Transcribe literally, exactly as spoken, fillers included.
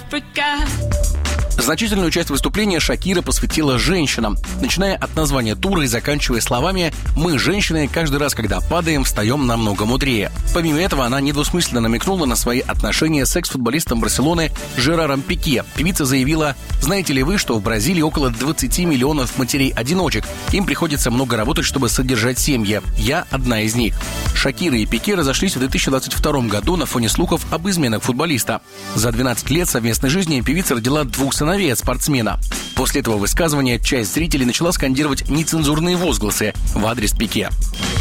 Значительную часть выступления Шакира посвятила женщинам, начиная от названия тура и заканчивая словами «Мы, женщины, каждый раз, когда падаем, встаем намного мудрее». Помимо этого, она недвусмысленно намекнула на свои отношения с экс-футболистом Барселоны Жераром Пике. Певица заявила: «Знаете ли вы, что в Бразилии около двадцать миллионов матерей-одиночек? Им приходится много работать, чтобы содержать семьи. Я одна из них». Шакира и Пике разошлись в две тысячи двадцать втором году на фоне слухов об изменах футболиста. За двенадцать лет совместной жизни певица родила двух сыновей от спортсмена. После этого высказывания часть зрителей начала скандировать нецензурные возгласы в адрес Пике.